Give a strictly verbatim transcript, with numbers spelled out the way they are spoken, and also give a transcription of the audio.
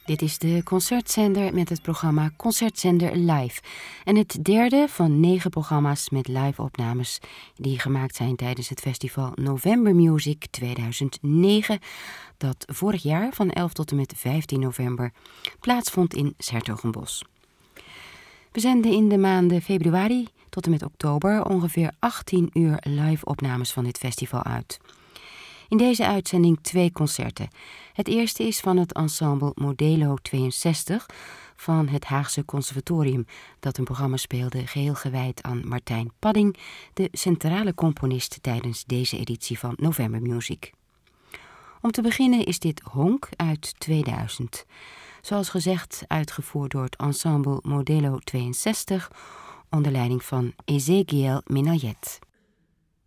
Dit is de Concertzender met het programma Concertzender Live. En het derde van negen programma's met live-opnames die gemaakt zijn tijdens het festival November Music tweeduizend negen, dat vorig jaar van elf tot en met vijftien november plaatsvond in 's-Hertogenbosch. We zenden in de maanden februari tot en met oktober ongeveer achttien uur live-opnames van dit festival uit. In deze uitzending twee concerten. Het eerste is van het ensemble Modelo tweeënzestig van het Haagse Conservatorium, dat een programma speelde geheel gewijd aan Martijn Padding, de centrale componist tijdens deze editie van November Music. Om te beginnen is dit Honk uit tweeduizend. Zoals gezegd uitgevoerd door het ensemble Modelo tweeënzestig onder leiding van Ezequiel Minayet.